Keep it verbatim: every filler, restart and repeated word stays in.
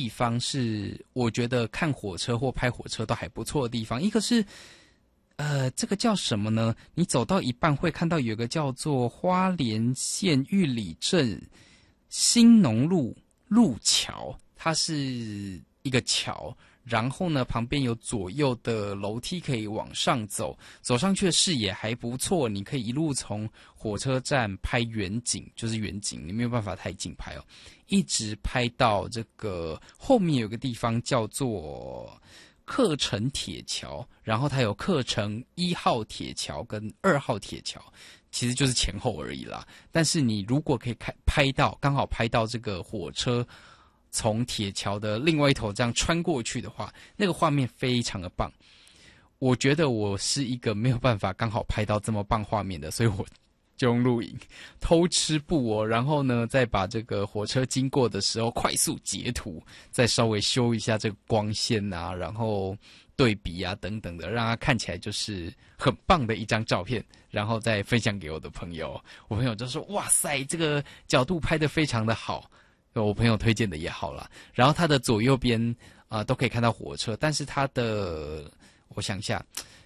地方是我觉得看火车或拍火车都还不错的地方。一个是呃，这个叫什么呢？你走到一半会看到有一个叫做花莲县玉里镇新农路路桥，它是一个桥，然后呢旁边有左右的楼梯可以往上走，走上去的视野还不错，你可以一路从火车站拍远景，就是远景，你没有办法太近拍哦，一直拍到这个后面有个地方叫做客城铁桥，然后它有客城一号铁桥跟二号铁桥，其实就是前后而已啦。但是你如果可以看拍到，刚好拍到这个火车从铁桥的另外一头这样穿过去的话，那个画面非常的棒。我觉得我是一个没有办法刚好拍到这么棒画面的，所以我就用录影偷吃布哦，然后呢再把这个火车经过的时候快速截图，再稍微修一下这个光线啊，然后对比啊等等的，让它看起来就是很棒的一张照片，然后再分享给我的朋友。我朋友就说哇塞，这个角度拍得非常的好，我朋友推荐的也好啦。然后它的左右边啊、呃、都可以看到火车，但是它的我想一下，